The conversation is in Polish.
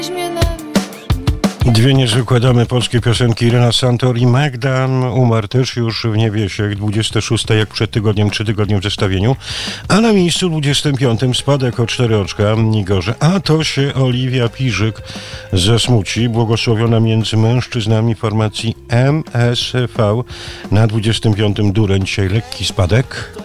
Dwie niezwykłe damy polskiej piosenki, Irena Santor i Magda. Umarł też już w niewiesiech, 26 jak przed tygodniem, 3 tygodnie w zestawieniu, a na miejscu 25 spadek o 4 oczka, Igorze. A to się Oliwia Piżyk zasmuci, błogosławiona między mężczyznami formacji MSV. Na 25 Dureń, dzisiaj lekki spadek.